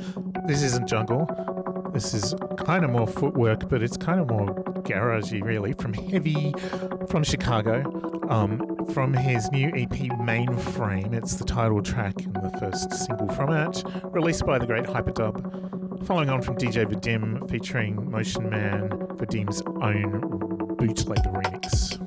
This isn't jungle. This is kind of more footwork, but it's kind of more garagey, really. From Heavy, from Chicago, from his new EP Mainframe. It's the title track and the first single from it, released by the great Hyperdub. Following on from DJ Vadim, featuring Motion Man, Vadim's own bootleg remix.